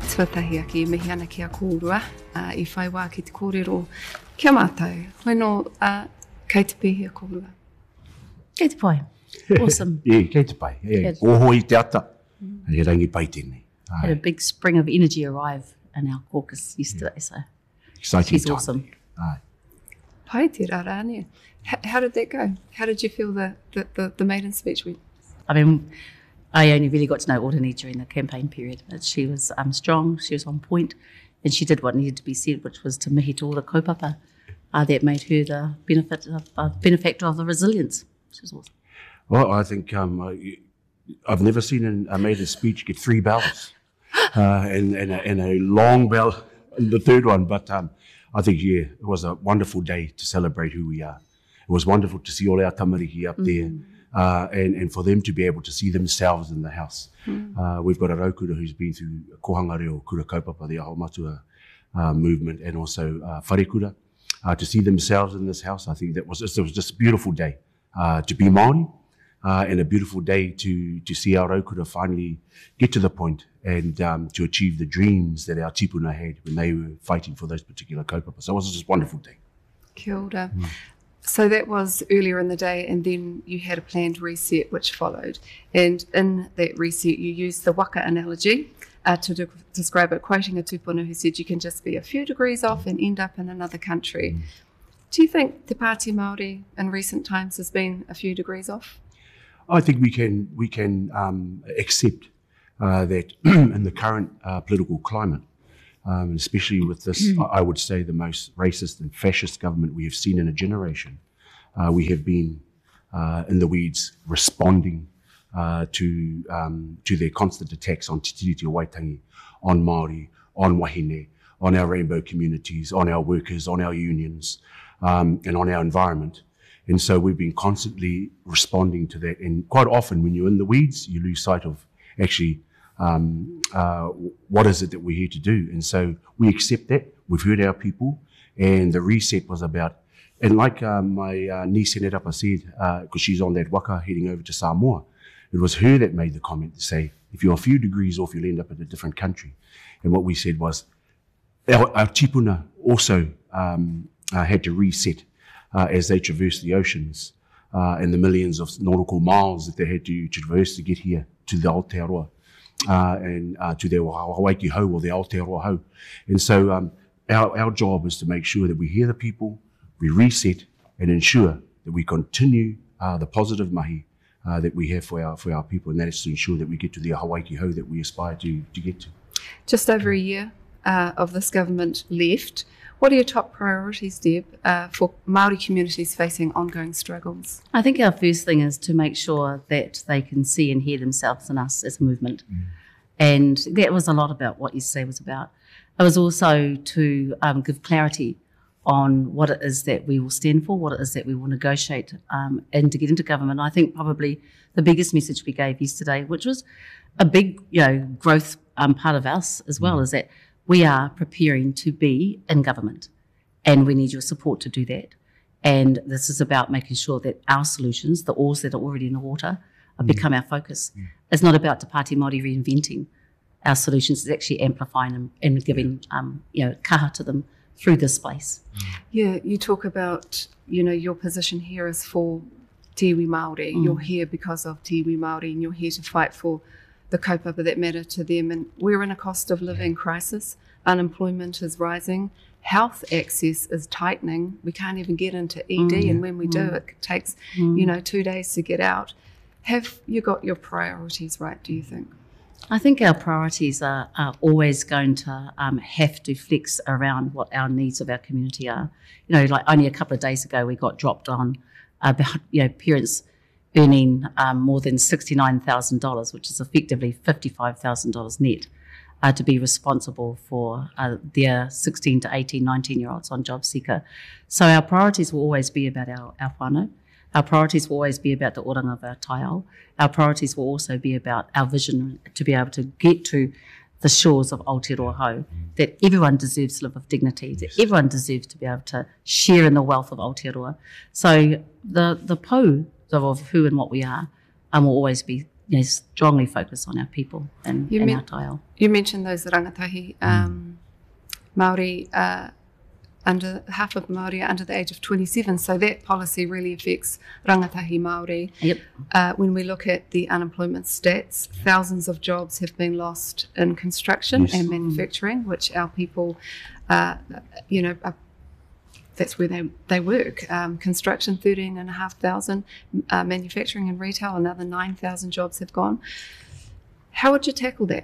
tuatahi aki mihi ana ki a kōrua, I whai wā ki te kōrero kia mātou. Hoi no, kei te pēhi a kōrua. Kei te pai. Awesome. Kei te pai. Oho I te ata. He rangi pai tēnei. Had a big spring of energy arrive in our caucus yesterday, so Exciting she's time. awesome. Pai te rārāne. How did that go? How did you feel the maiden speech went? I mean, I only really got to know Orani during the campaign period. She was strong, she was on point, and she did what needed to be said, which was to mihi to all the kaupapa that made her the benefactor of the resilience, which was awesome. Well, I think I've never seen a maiden speech get 3 bells and a long bell, the third one. But I think, it was a wonderful day to celebrate who we are. It was wonderful to see all our tamariki up there and for them to be able to see themselves in the house. We've got a raukura who's been through kohanga reo kura kaupapa, the Aho Matua movement, and also wharekura. To see themselves in this house, I think it was just a beautiful day to be Māori. And a beautiful day to see our raukura finally get to the point and to achieve the dreams that our tipuna had when they were fighting for those particular kaupapa. So it was just a wonderful day. Kia ora. So that was earlier in the day, and then you had a planned reset which followed. And in that reset, you used the waka analogy to describe it, quoting a tupuna who said you can just be a few degrees off and end up in another country. Do you think Te Pāti Māori in recent times has been a few degrees off? I think we can accept that in the current political climate, especially with this, I would say, the most racist and fascist government we have seen in a generation, we have been in the weeds responding to their constant attacks on Te Tiriti o Waitangi, on Māori, on Wahine, on our rainbow communities, on our workers, on our unions, and on our environment. And so we've been constantly responding to that. And quite often when you're in the weeds, you lose sight of actually what is it that we're here to do. And so we accept that. We've heard our people. And the reset was about, and like my niece Senetapa said, because she's on that waka heading over to Samoa, it was her that made the comment to say, if you're a few degrees off, you'll end up in a different country. And what we said was, our tipuna also had to reset as they traversed the oceans and the millions of nautical miles that they had to traverse to get here to the Aotearoa and to their Hawaii Hau or the Aotearoa Hau. And so our job is to make sure that we hear the people, we reset and ensure that we continue the positive mahi that we have for our people, and that is to ensure that we get to the Hawaii Hau that we aspire to get to. Just over a year of this government left. What are your top priorities, Deb, for Māori communities facing ongoing struggles? I think our first thing is to make sure that they can see and hear themselves in us as a movement. And that was a lot about what yesterday was about. It was also to give clarity on what it is that we will stand for, what it is that we will negotiate, and to get into government. I think probably the biggest message we gave yesterday, which was a big, growth part of us as well, is that we are preparing to be in government, and we need your support to do that. And this is about making sure that our solutions, the oars that are already in the water, become our focus. It's not about Te Pāti Māori reinventing our solutions. It's actually amplifying them and giving, kaha to them through this space. Yeah, you talk about, your position here is for Te Iwi Māori. You're here because of Te Iwi Māori, and you're here to fight for the kaupapa that matter to them. And we're in a cost of living crisis. Unemployment is rising. Health access is tightening. We can't even get into ED, and when we do, it takes, 2 days to get out. Have you got your priorities right, do you think? I think our priorities are always going to have to flex around what our needs of our community are. Like only a couple of days ago, we got dropped on about, parents earning more than $69,000, which is effectively $55,000 net, to be responsible for their 16 to 18, 19-year-olds on job seeker. So our priorities will always be about our whānau. Our priorities will always be about the oranga of our taiao. Our priorities will also be about our vision to be able to get to the shores of Aotearoa Hau, that everyone deserves to live with dignity, that everyone deserves to be able to share in the wealth of Aotearoa. So the pou of who and what we are will always be strongly focus on our people and our taiao. You mentioned those rangatahi Māori, under half of Māori are under the age of 27, so that policy really affects rangatahi Māori. Yep. When we look at the unemployment stats, thousands of jobs have been lost in construction and manufacturing, which our people, that's where they work. Construction, 13,500, manufacturing and retail, another 9,000 jobs have gone. How would you tackle that?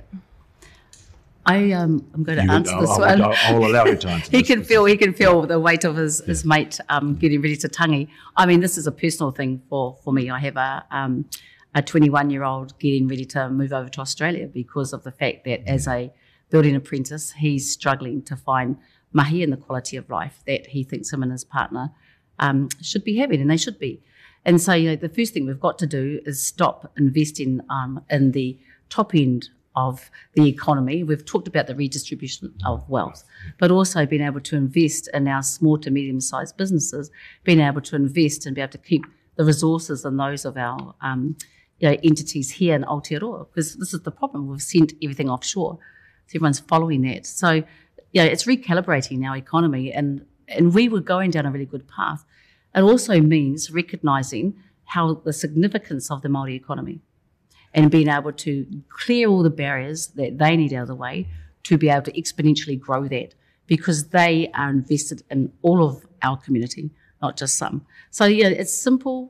I'm going to answer this one. I'll allow you to answer. He can feel the weight of his mate getting ready to tangi. I mean, this is a personal thing for me. I have a 21-year-old getting ready to move over to Australia because of the fact that as a building apprentice, he's struggling to find mahi and the quality of life that he thinks him and his partner should be having, and they should be. And so, the first thing we've got to do is stop investing in the top end of the economy. We've talked about the redistribution of wealth, but also being able to invest in our small to medium-sized businesses, being able to invest and be able to keep the resources and those of our entities here in Aotearoa, because this is the problem. We've sent everything offshore. So everyone's following that. So, it's recalibrating our economy, and we were going down a really good path. It also means recognising how the significance of the Māori economy and being able to clear all the barriers that they need out of the way to be able to exponentially grow that, because they are invested in all of our community, not just some. So, it's simple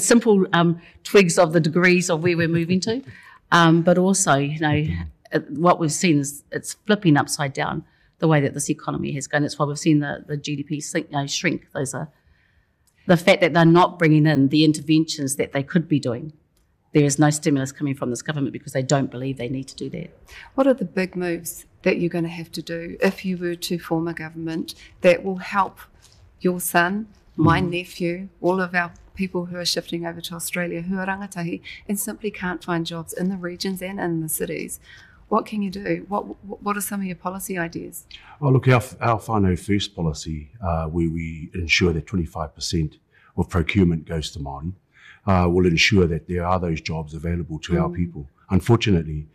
twigs of the degrees of where we're moving to, but also, what we've seen is it's flipping upside down the way that this economy has gone. That's why we've seen the GDP shrink. Those are the fact that they're not bringing in the interventions that they could be doing. There is no stimulus coming from this government because they don't believe they need to do that. What are the big moves that you're going to have to do if you were to form a government that will help your son, my nephew, all of our people who are shifting over to Australia, who are rangatahi and simply can't find jobs in the regions and in the cities? What can you do? What are some of your policy ideas? Well, look, our whānau first policy, where we ensure that 25% of procurement goes to Māori, will ensure that there are those jobs available to our people. Unfortunately,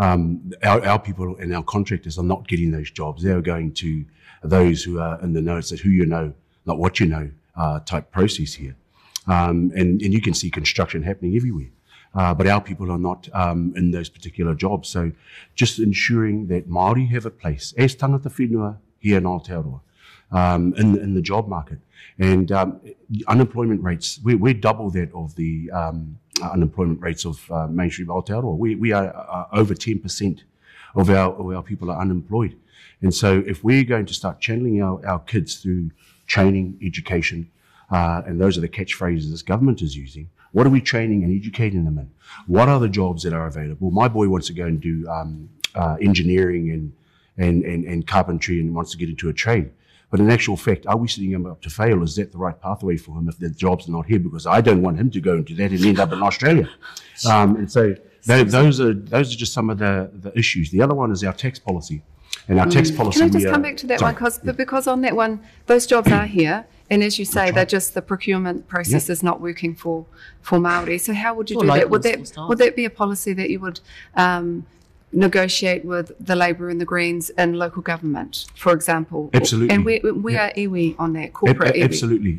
our people and our contractors are not getting those jobs. They are going to those who are in the know. It's who you know, not what you know type process here. And you can see construction happening everywhere. But our people are not in those particular jobs. So just ensuring that Māori have a place as tangata whenua here in Aotearoa in the job market. And unemployment rates, we're double that of the unemployment rates of mainstream Aotearoa. We are over 10% of our people are unemployed. And so if we're going to start channeling our kids through training, education, and those are the catchphrases this government is using, what are we training and educating them in? What are the jobs that are available? My boy wants to go and do engineering and carpentry and wants to get into a trade. But in actual fact, are we setting him up to fail? Is that the right pathway for him if the jobs are not here? Because I don't want him to go into that and end up in Australia. And so those are just some of the issues. The other one is our tax policy. And our tax policy... Can I just come back to that one? Because on that one, those jobs are here. And as you say, they're just the procurement process is not working for Māori. So how would you do that? Would that be a policy that you would negotiate with the Labour and the Greens in local government, for example? Absolutely. And we are iwi on that, corporate iwi. Absolutely.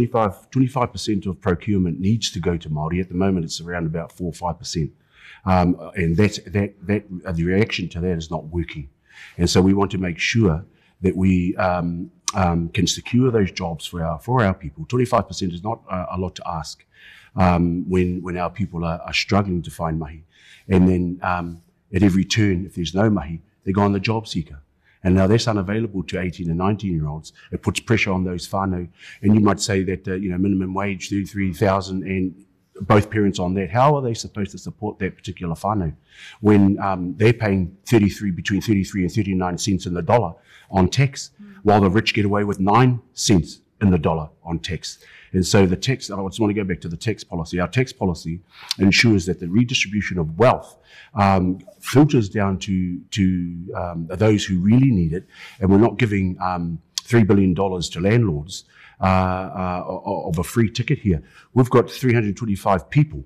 25% of procurement needs to go to Māori. At the moment, it's around about 4 or 5%. And the reaction to that is not working. And so we want to make sure that we can secure those jobs for our people. 25% is not a lot to ask when our people are struggling to find mahi. And then at every turn, if there's no mahi, they go on the job seeker. And now that's unavailable to 18 and 19-year-olds. It puts pressure on those whānau. And you might say that minimum wage, 33,000, and both parents on that. How are they supposed to support that particular whānau when they're paying between 33 and 39 cents in the dollar on tax, while the rich get away with 9 cents in the dollar on tax? And so the tax, I just want to go back to the tax policy. Our tax policy ensures that the redistribution of wealth filters down to those who really need it, and we're not giving $3 billion to landlords of a free ticket here. We've got 325 people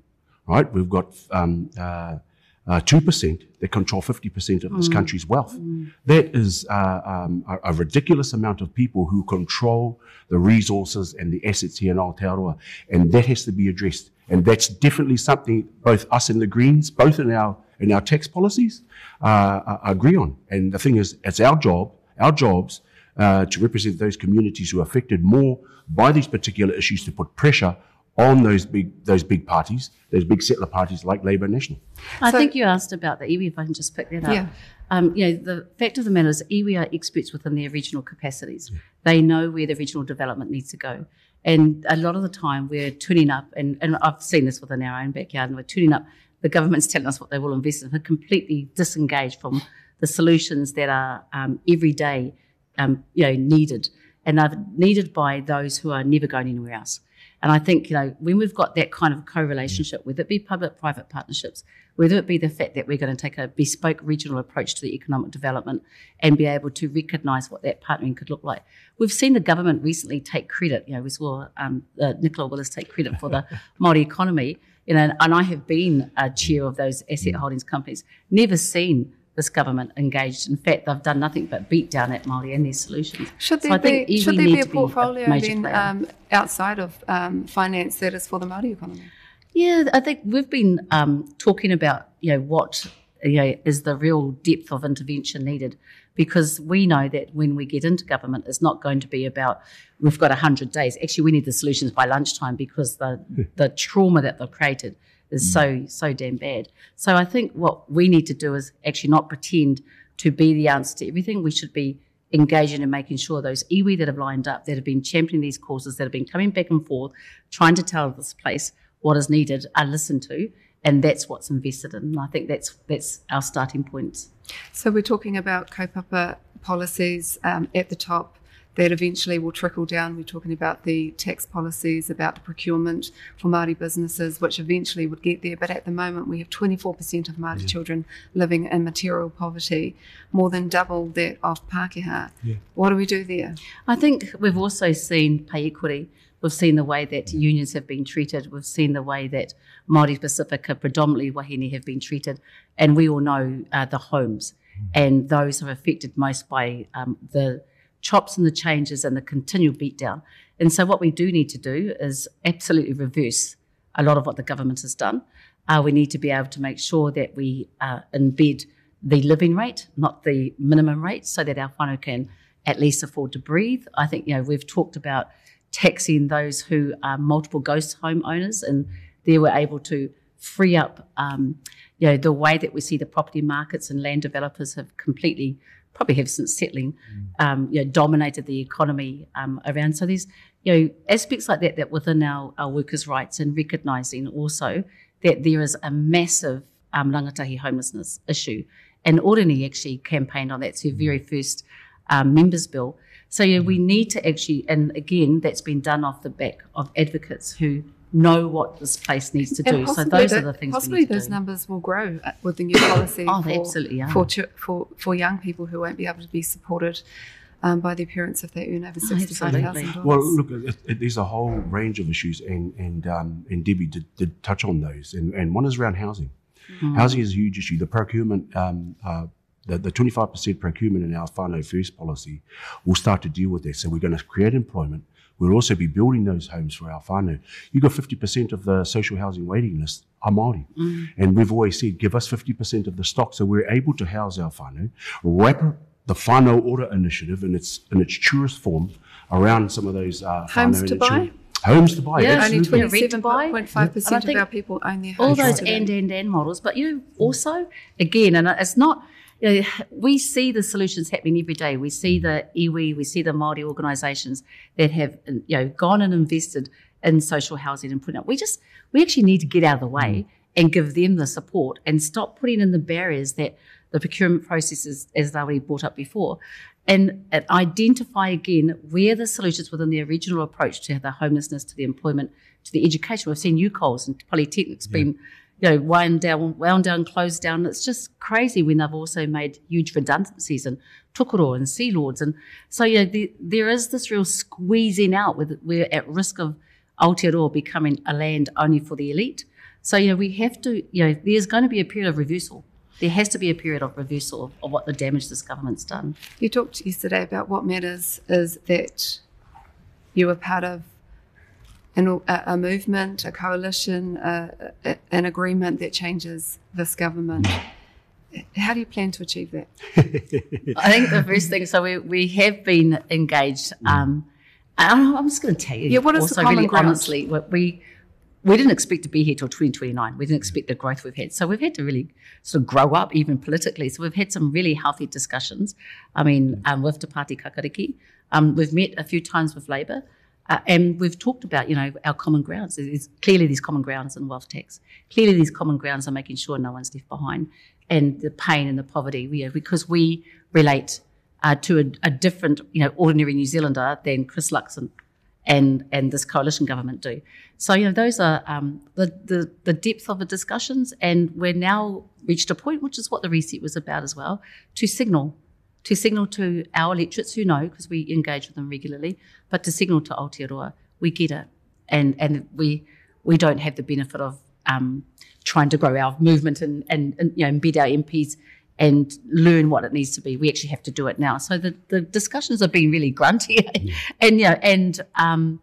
right? We've got 2% that control 50% of this country's wealth. That is a ridiculous amount of people who control the resources and the assets here in Aotearoa, and that has to be addressed. And that's definitely something both us and the Greens, both in our tax policies, agree on. And the thing is, it's our jobs to represent those communities who are affected more by these particular issues, to put pressure on those big parties, those big settler parties like Labour and National. I think you asked about the iwi, if I can just pick that up. Yeah. The fact of the matter is iwi are experts within their regional capacities. Yeah. They know where the regional development needs to go. And a lot of the time we're tuning up, and I've seen this within our own backyard, and we're tuning up, the government's telling us what they will invest in, we're completely disengaged from the solutions that are every day needed, and are needed by those who are never going anywhere else. And I think, when we've got that kind of co-relationship, whether it be public-private partnerships, whether it be the fact that we're going to take a bespoke regional approach to the economic development and be able to recognise what that partnering could look like. We've seen the government recently take credit. We saw Nicola Willis take credit for the Māori economy, and I have been a chair of those asset holdings companies, never seen this government engaged. In fact, they've done nothing but beat down at Māori and their solutions. Should there be a portfolio then outside of finance that is for the Māori economy? Yeah, I think we've been talking about what is the real depth of intervention needed, because we know that when we get into government, it's not going to be about we've got 100 days. Actually, we need the solutions by lunchtime, because the trauma that they've created is so damn bad. So I think what we need to do is actually not pretend to be the answer to everything. We should be engaging and making sure those iwi that have lined up, that have been championing these causes, that have been coming back and forth, trying to tell this place what is needed, are listened to, and that's what's invested in. And I think that's our starting point. So we're talking about kaupapa policies at the top that eventually will trickle down. We're talking about the tax policies, about the procurement for Māori businesses, which eventually would get there. But at the moment, we have 24% of Māori children living in material poverty, more than double that of Pākehā. Yeah. What do we do there? I think we've also seen pay equity. We've seen the way that unions have been treated. We've seen the way that Māori Pacifica, predominantly wahine, have been treated. And we all know the homes and those are affected most by the chops and the changes and the continual beatdown. And so what we do need to do is absolutely reverse a lot of what the government has done. We need to be able to make sure that we embed the living rate, not the minimum rate, so that our whānau can at least afford to breathe. I think, we've talked about taxing those who are multiple ghost home owners, and there we're able to free up, the way that we see the property markets and land developers have completely, probably have since settling, dominated the economy around. So there's, aspects like that within our workers' rights, and recognising also that there is a massive rangatahi homelessness issue. And Orani actually campaigned on that. It's their very first members' bill. So we need to actually, and again, that's been done off the back of advocates who know what this place needs to do. So those are the things possibly we need to those do. Numbers will grow with the new policy for young people who won't be able to be supported by their parents if they earn over $65,000. Well, look, there's a whole range of issues, and Debbie did touch on those, and one is around housing. Housing is a huge issue. The procurement, the 25% procurement in our whānau first policy will start to deal with this. So we're going to create employment. We'll also be building those homes for our whānau. You've got 50% of the social housing waiting list are Māori. And we've always said, give us 50% of the stock so we're able to house our whānau, wrap the whānau order initiative in its truest form around some of those homes to buy. Homes to buy, yeah, only absolutely. 27.5% of our people own their homes. All those and models, but also, again, and it's not, we see the solutions happening every day. We see the iwi, we see the Māori organisations that have gone and invested in social housing and putting up. We actually need to get out of the way and give them the support and stop putting in the barriers that the procurement processes, as they already brought up before, and identify again where the solutions within the original approach to the homelessness, to the employment, to the education. We've seen UColes and Polytechnics been wound down, closed down. It's just crazy when they've also made huge redundancies and tukoro and sea lords. And so, there is this real squeezing out. We're at risk of Aotearoa becoming a land only for the elite. So, we have to, there's going to be a period of reversal. There has to be a period of reversal of what the damage this government's done. You talked yesterday about what matters is that you were part of a movement, a coalition, an agreement that changes this government. How do you plan to achieve that? I think the first thing, so we have been engaged. I'm just going to tell you. Yeah, what is also the common really ground? Honestly, we didn't expect to be here till 2029. We didn't expect the growth we've had. So we've had to really sort of grow up, even politically. So we've had some really healthy discussions. I mean, with Te Pāti Kakariki. We've met a few times with Labour. And we've talked about, our common grounds. There's clearly these common grounds in wealth tax. Clearly these common grounds are making sure no one's left behind. And the pain and the poverty, because we relate to a different, ordinary New Zealander than Chris Luxon and this coalition government do. So, those are the depth of the discussions, and we're now reached a point, which is what the reset was about as well, to signal to our electorates who know, because we engage with them regularly, but to signal to Aotearoa, we get it, and we don't have the benefit of trying to grow our movement and embed our MPs and learn what it needs to be. We actually have to do it now. So the discussions have been really grunty, and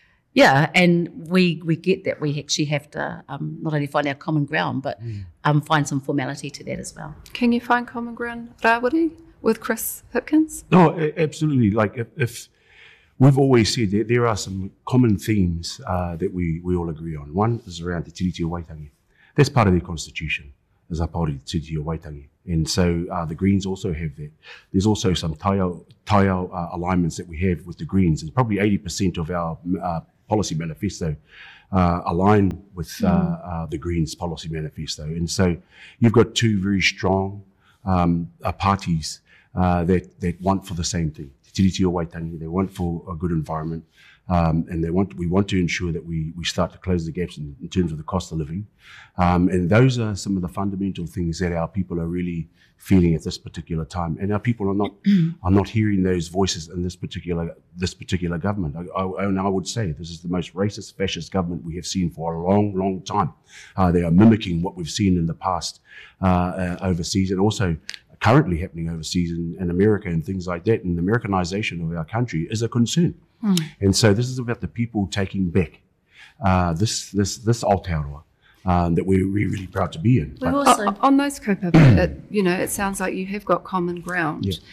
we get that we actually have to not only find our common ground, but find some formality to that as well. Can you find common ground, Rawiri, with Chris Hipkins? No, absolutely. Like if we've always said that there are some common themes that we all agree on. One is around the Tiriti o Waitangi. That's part of their constitution, is a part of the Tiriti o Waitangi. And so the Greens also have that. There's also some taiao alignments that we have with the Greens, and probably 80% of our policy manifesto align with the Greens policy manifesto. And so you've got two very strong parties that want for the same thing. Te Tiriti o Waitangi, they want for a good environment, and we want to ensure that we start to close the gaps in terms of the cost of living. And those are some of the fundamental things that our people are really feeling at this particular time. And our people are not hearing those voices in this particular government. And I would say this is the most racist, fascist government we have seen for a long, long time. They are mimicking what we've seen in the past overseas, and also currently happening overseas in America and things like that. And the Americanization of our country is a concern. And so this is about the people taking back this Aotearoa that we're really proud to be in. On those kaupapa, it sounds like you have got common ground. Yeah.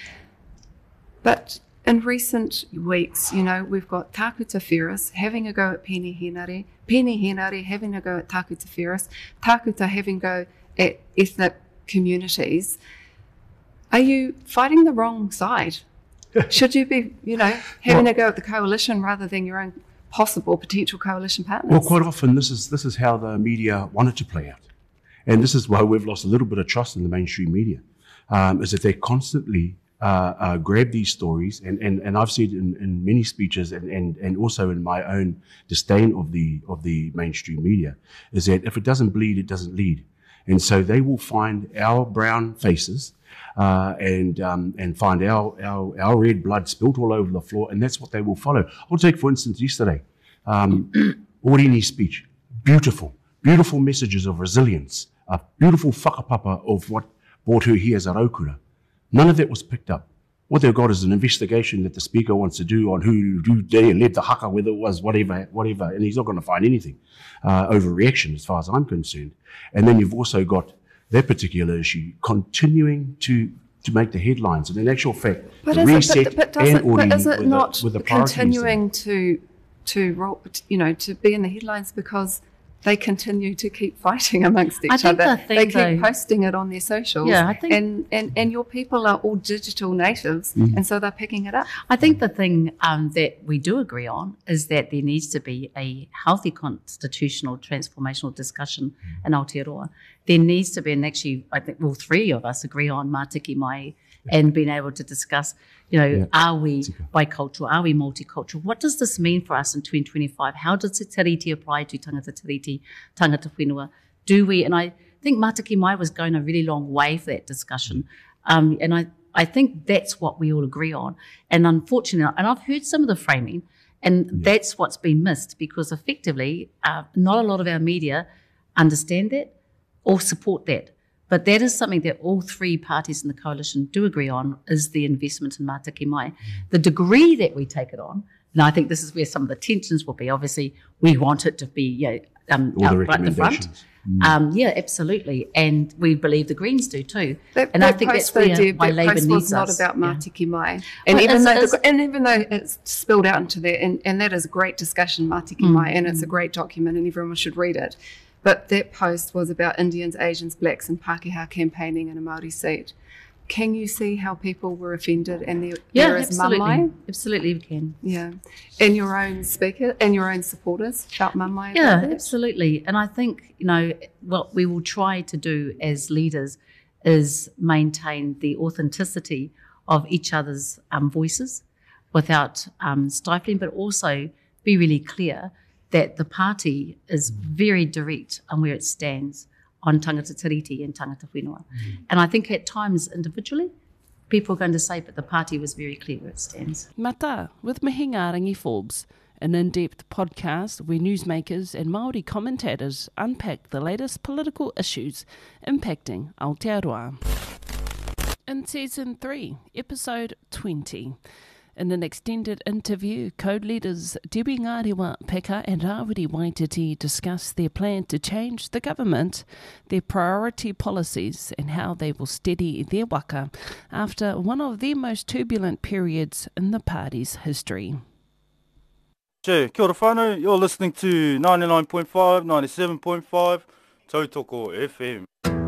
But in recent weeks, we've got Tākuta Whereas having a go at Peeni Henare having a go at Tākuta Whereas, Tākuta having a go at ethnic communities. Are you fighting the wrong side? Should you be, having a go at the coalition rather than your own potential coalition partners? Well, quite often this is how the media want it to play out. And this is why we've lost a little bit of trust in the mainstream media, is that they constantly grab these stories, and I've said in many speeches and also in my own disdain of the mainstream media, is that if it doesn't bleed, it doesn't lead. And so they will find our brown faces and find our red blood spilt all over the floor, and that's what they will follow. I'll take, for instance, yesterday, Orini's speech. Beautiful messages of resilience, a beautiful whakapapa of what brought her here as a raukura. None of that was picked up. What they've got is an investigation that the speaker wants to do on who led the haka, whether it was whatever, and he's not going to find anything. Overreaction, as far as I'm concerned. And then you've also got that particular issue continuing to make the headlines. And in actual fact, but the reset and Orini is it not with the continuing to be in the headlines because they continue to keep fighting amongst each other? They keep posting it on their socials. Yeah, I think, and your people are all digital natives, and so they're picking it up. I think the thing that we do agree on is that there needs to be a healthy constitutional transformational discussion in Aotearoa. There needs to be, and actually I think all three of us agree on Mātiki Mai and being able to discuss, are we bicultural? Are we multicultural? What does this mean for us in 2025? How does Te Tiriti apply to tangata tiriti, tangata whenua? Do we, and I think Mātiki Mai was going a really long way for that discussion. And I think that's what we all agree on. And unfortunately, and I've heard some of the framing, and that's what's been missed, because effectively not a lot of our media understand that or support that. But that is something that all three parties in the coalition do agree on, is the investment in Mātaki Mai. The degree that we take it on, and I think this is where some of the tensions will be. Obviously, we want it to be out right in the front. Yeah, absolutely. And we believe the Greens do too. And I think that's why Labour needs us. That post was not about Mātiki Mai. And even though it's spilled out into that, and that is a great discussion, Mātiki Mai, and it's a great document and everyone should read it. But that post was about Indians, Asians, Blacks and Pākehā campaigning in a Māori seat. Can you see how people were offended and there is mamai? Absolutely we can. Yeah. And your own speaker and your own supporters felt mamai Yeah, about that? Absolutely. And I think, what we will try to do as leaders is maintain the authenticity of each other's voices without stifling, but also be really clear that the party is very direct on where it stands on tangata tiriti and tangata whenua. And I think at times individually, people are going to say, but the party was very clear where it stands. Mata, with Mihingarangi Forbes, an in-depth podcast where newsmakers and Māori commentators unpack the latest political issues impacting Aotearoa. In Season 3, Episode 20, in an extended interview, Code leaders Dewi Ngarewa Peka and Rawiri Waititi discuss their plan to change the government, their priority policies and how they will steady their waka after one of their most turbulent periods in the party's history. Kia ora whānau, you're listening to 99.5, 97.5, Tautoko FM.